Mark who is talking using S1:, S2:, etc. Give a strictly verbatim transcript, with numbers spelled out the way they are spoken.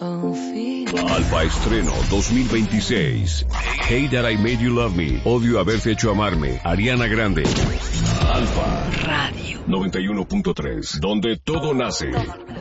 S1: Alfa Estreno dos mil veintiséis. Hey That I Made You Love Me. Odio haberte hecho amarme. Ariana Grande. Alfa Radio noventa y uno punto tres, donde todo nace.